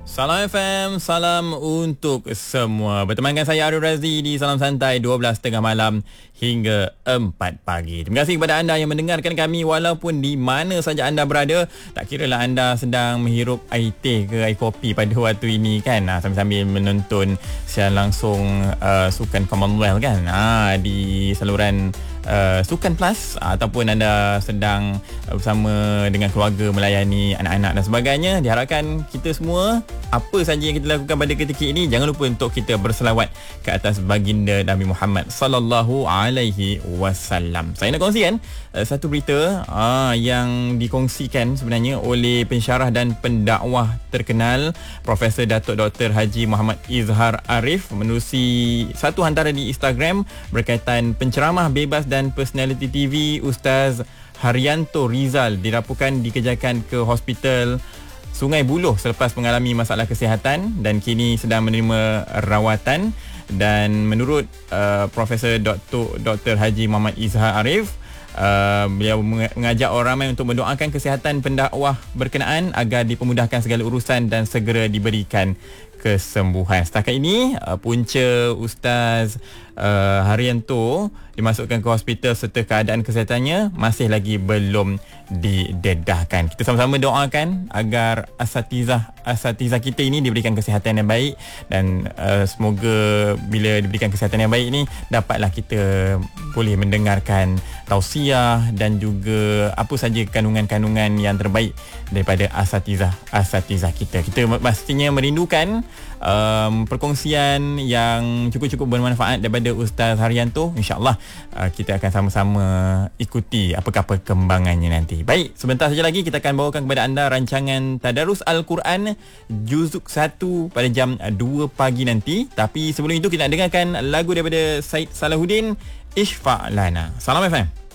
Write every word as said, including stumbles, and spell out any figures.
Salam F M, salam untuk semua. Bertemankan saya Arif Razi di Salam Santai dua belas tiga puluh malam hingga empat pagi. Terima kasih kepada anda yang mendengarkan kami walaupun di mana saja anda berada. Tak kiralah anda sedang menghirup air teh ke air kopi pada waktu ini kan, ha, sambil-sambil menonton siaran langsung uh, Sukan Commonwealth kan, ha, di saluran Uh, Sukan Plus, ataupun anda sedang uh, bersama dengan keluarga melayani anak-anak dan sebagainya. Diharapkan kita semua, apa saja yang kita lakukan pada ketika ini, jangan lupa untuk kita berselawat ke atas baginda Nabi Muhammad sallallahu alaihi wasallam. Saya nak kongsikan uh, satu berita uh, yang dikongsikan sebenarnya oleh pensyarah dan pendakwah terkenal Profesor Datuk Doktor Haji Muhammad Izhar Arif menerusi satu hantaran di Instagram berkaitan penceramah bebas dan dan personality T V Ustaz Haryanto Rizal dilaporkan dikejarkan ke hospital Sungai Buloh selepas mengalami masalah kesihatan dan kini sedang menerima rawatan. Dan menurut uh, Profesor Doktor Doktor Haji Muhammad Izhar Arif, uh, beliau mengajak orang ramai untuk mendoakan kesihatan pendakwah berkenaan agar dipermudahkan segala urusan dan segera diberikan kesembuhan. Setakat ini uh, punca Ustaz uh, Haryanto dimasukkan ke hospital serta keadaan kesehatannya masih lagi belum didedahkan. Kita sama-sama doakan agar asatizah asatizah kita ini diberikan kesihatan yang baik, dan uh, semoga bila diberikan kesihatan yang baik ini dapatlah kita boleh mendengarkan tausiah dan juga apa saja kandungan-kandungan yang terbaik daripada asatizah asatizah kita. Kita pastinya merindukan um, perkongsian yang cukup-cukup bermanfaat daripada Ustaz Haryanto. InsyaAllah uh, kita akan sama-sama ikuti apakah perkembangannya nanti. Baik, sebentar saja lagi kita akan bawakan kepada anda rancangan Tadarus Al-Quran Juzuk satu pada jam dua pagi nanti. Tapi sebelum itu kita nak dengarkan lagu daripada Said Salahuddin, Ishfa' Lana. Salam F M.